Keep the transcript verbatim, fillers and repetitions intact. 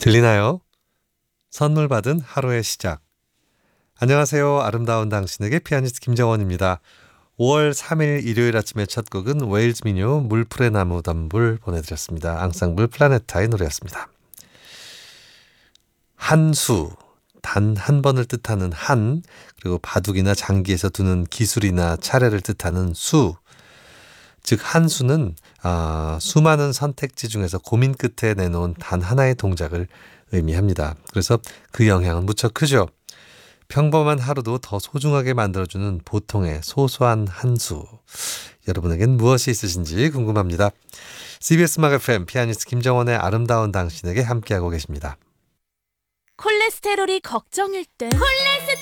들리나요? 선물 받은 하루의 시작. 안녕하세요. 아름다운 당신에게 피아니스트 김정원입니다. 오월 삼일 일요일 아침의 첫 곡은 웨일즈 민요 물풀의 나무 덤불 보내드렸습니다. 앙상블 플라네타의 노래였습니다. 한수, 단 한 번을 뜻하는 한, 그리고 바둑이나 장기에서 두는 기술이나 차례를 뜻하는 수. 즉 한수는 아, 수많은 선택지 중에서 고민 끝에 내놓은 단 하나의 동작을 의미합니다. 그래서 그 영향은 무척 크죠. 평범한 하루도 더 소중하게 만들어주는 보통의 소소한 한수. 여러분에겐 무엇이 있으신지 궁금합니다. 씨비에스 음악 에프엠 피아니스트 김정원의 아름다운 당신에게 함께하고 계십니다. 콜레스테롤이 걱정일 땐 콜레